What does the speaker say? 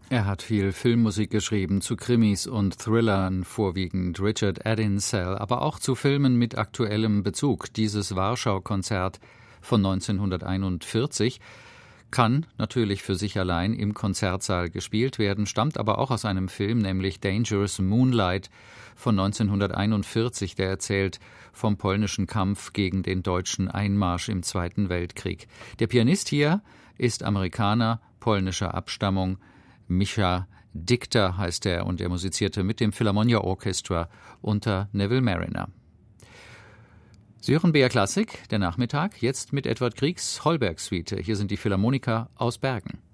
Er hat viel Filmmusik geschrieben, zu Krimis und Thrillern, vorwiegend Richard Edinsell, aber auch zu Filmen mit aktuellem Bezug. Dieses Warschau-Konzert von 1941 kann natürlich für sich allein im Konzertsaal gespielt werden, stammt aber auch aus einem Film, nämlich Dangerous Moonlight von 1941, der erzählt vom polnischen Kampf gegen den deutschen Einmarsch im Zweiten Weltkrieg. Der Pianist hier ist Amerikaner polnischer Abstammung. Micha Dichter heißt er, und er musizierte mit dem Philharmonia Orchestra unter Neville Marriner. Sie hören BR Klassik, der Nachmittag, jetzt mit Edward Griegs Holberg-Suite. Hier sind die Philharmoniker aus Bergen.